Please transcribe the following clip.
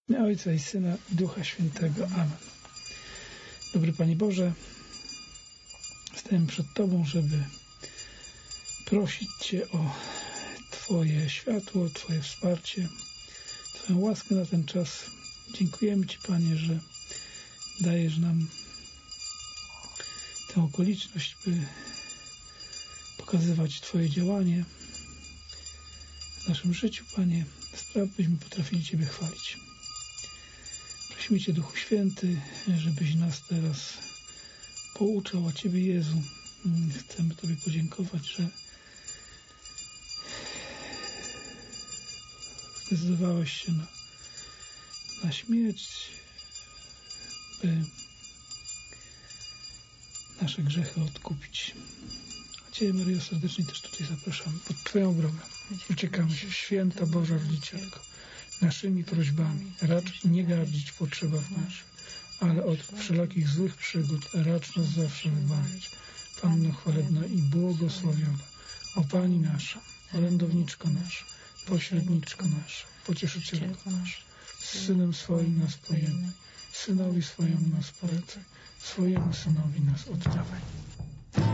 Na Ojca i Syna i Ducha Świętego. Amen. Dobry Panie Boże, stajemy przed Tobą, żeby prosić Cię o Twoje światło, Twoje wsparcie, Twoją łaskę na ten czas. Dziękujemy Ci, Panie, że dajesz nam tę okoliczność, by pokazywać Twoje działanie w naszym życiu, Panie. Spraw, byśmy potrafili Ciebie chwalić. Prosimy Cię, Duchu Święty, żebyś nas teraz pouczał o Ciebie, Jezu. Chcemy Tobie podziękować, że zdecydowałeś się na śmierć, by nasze grzechy odkupić. A Ciebie, Maryjo, serdecznie też tutaj zapraszamy. Pod Twoją obronę uciekamy się, Święta Boża Rodzicielko. Naszymi prośbami racz nie gardzić w potrzebach naszych, ale od wszelakich złych przygód racz nas zawsze wybawić. Panno chwalebna i błogosławiona, o Pani nasza, orędowniczko nasza, pośredniczko nasza, pocieszycielko nasza, z Synem swoim nas pojemny, Synowi swojemu nas polecaj, swojemu Synowi nas oddawaj.